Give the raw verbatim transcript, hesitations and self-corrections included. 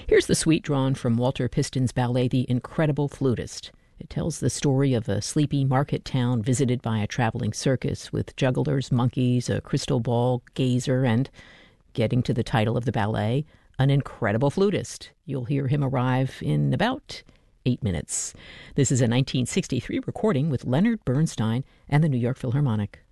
Here's the suite drawn from Walter Piston's ballet, The Incredible Flutist. It tells the story of a sleepy market town visited by a traveling circus with jugglers, monkeys, a crystal ball gazer, and, getting to the title of the ballet, an incredible flutist. You'll hear him arrive in about eight minutes. This is a nineteen sixty-three recording with Leonard Bernstein and the New York Philharmonic.